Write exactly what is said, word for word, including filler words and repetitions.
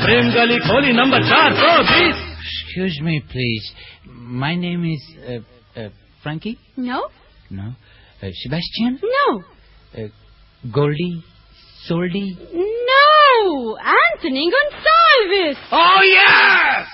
प्रेम गली खोली नंबर चार सौ बीस. Excuse me, please. My name is uh, uh, Frankie? No. No. Uh, Sebastian? No. Uh, Goldie? Soldy? No. Anthony Gonsalves. Oh, yes!